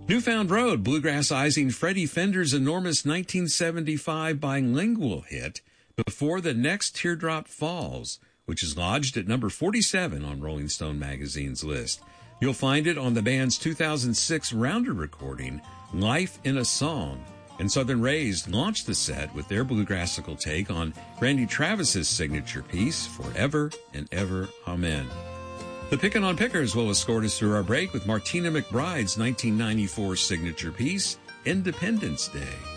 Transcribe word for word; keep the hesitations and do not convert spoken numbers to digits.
Newfound Road, bluegrassizing Freddie Fender's enormous nineteen seventy-five bilingual hit, Before the Next Teardrop Falls, which is lodged at number forty-seven on Rolling Stone magazine's list. You'll find it on the band's two thousand six Rounder recording, Life in a Song. And Southern Raised launched the set with their bluegrassical take on Randy Travis's signature piece, Forever and Ever, Amen. The Pickin' on Pickers will escort us through our break with Martina McBride's nineteen ninety-four signature piece, Independence Day.